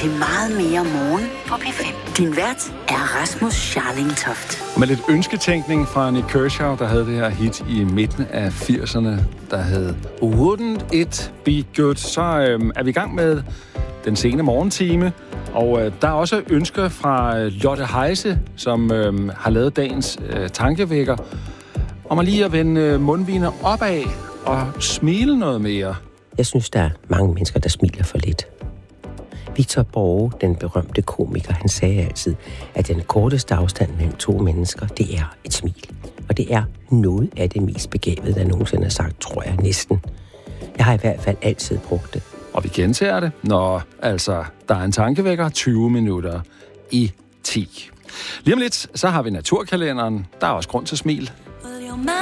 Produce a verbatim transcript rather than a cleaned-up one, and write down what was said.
til meget mere morgen på P fem. Din vært er Rasmus Scharlingtoft. Med lidt ønsketænkning fra Nick Kershaw, der havde det her hit i midten af firserne, der hed Wouldn't It Be Good, så øhm, er vi i gang med den sene morgentime. Og øh, der er også ønsker fra Lotte Heise, som øh, har lavet dagens øh, tankevækker, om at lige at vende øh, mundviner opad og smile noget mere. Jeg synes, der er mange mennesker, der smiler for lidt. Victor Borge, den berømte komiker, han sagde altid, at den korteste afstand mellem to mennesker, det er et smil. Og det er noget af det mest begavede, der nogensinde har sagt, tror jeg næsten. Jeg har i hvert fald altid brugt det. Og vi gentager det, når altså der er en tankevækker tyve minutter i ti. Lige om lidt, så har vi naturkalenderen. Der er også grund til smil.